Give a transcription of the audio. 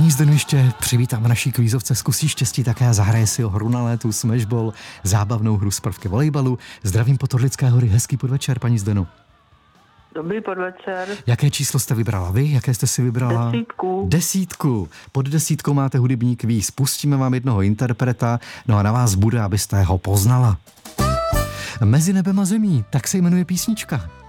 Paní Zdeno, ještě přivítám v naší kvízovce, zkusí štěstí také a zahraje si o hru na létu, smashball, zábavnou hru z prvky volejbalu. Zdravím po Torlické hory, hezký podvečer, paní Zdeno. Dobrý podvečer. Jaké číslo jste vybrala vy? Jaké jste si vybrala? 10. 10. Pod 10 máte hudební kvíz. Pustíme vám jednoho interpreta, no a na vás bude, abyste ho poznala. Mezi nebem a zemí, tak se jmenuje písnička.